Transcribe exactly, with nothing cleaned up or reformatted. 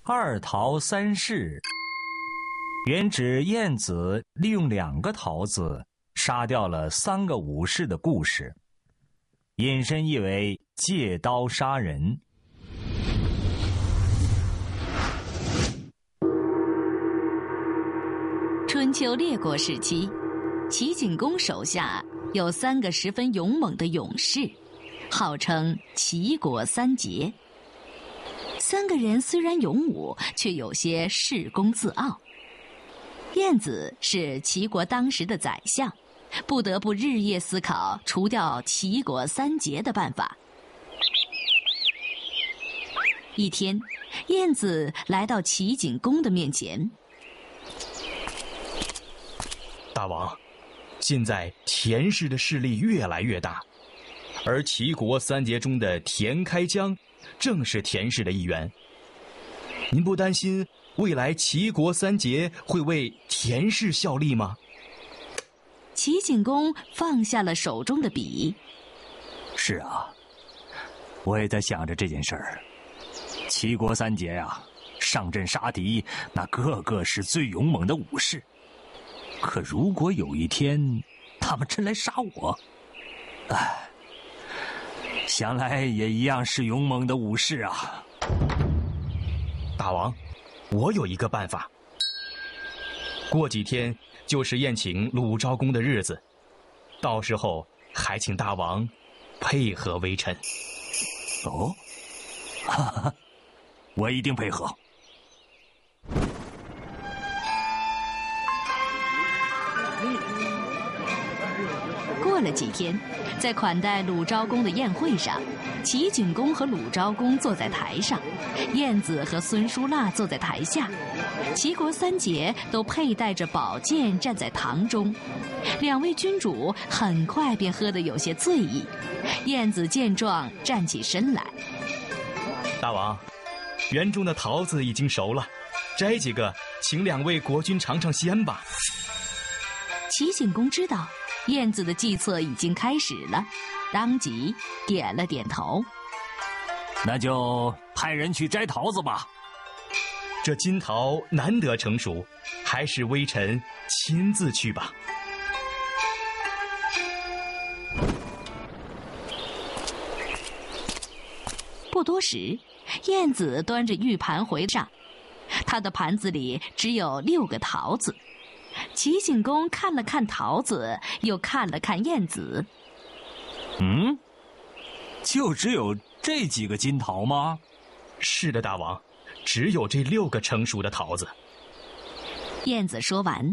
二桃三士，原指晏子利用两个桃子杀掉了三个武士的故事，引申意为借刀杀人。 春秋列国时期，齐景公手下有三个十分勇猛的勇士，号称齐国三杰。三个人虽然勇武，却有些恃功自傲。晏子是齐国当时的宰相，不得不日夜思考除掉齐国三杰的办法。一天，晏子来到齐景公的面前。 大王，现在田氏的势力越来越大，而齐国三杰中的田开疆正是田氏的一员。您不担心未来齐国三杰会为田氏效力吗？ 齐景公放下了手中的笔。 是啊，我也在想着这件事儿。齐国三杰啊，上阵杀敌，那个个是最勇猛的武士。可如果有一天他们真来杀我，唉，想来也一样是勇猛的武士啊。 大王，我有一个办法。过几天就是宴请鲁昭公的日子，到时候还请大王配合微臣。 哦，哈哈，我一定配合。 过了几天，在款待鲁昭公的宴会上，齐景公和鲁昭公坐在台上，晏子和孙叔辣坐在台下，齐国三杰都佩戴着宝剑站在堂中。两位君主很快便喝得有些醉意。晏子见状站起身来。 大王，园中的桃子已经熟了，摘几个请两位国君尝尝鲜吧。 齐景公知道晏子的计策已经开始了，当即点了点头。 那就派人去摘桃子吧。 这金桃难得成熟，还是微臣亲自去吧。 不多时，晏子端着玉盘回上，他的盘子里只有六个桃子。齐景公看了看桃子，又看了看晏子。 嗯，就只有这几个金桃吗？ 是的，大王，只有这六个成熟的桃子。 晏子说完，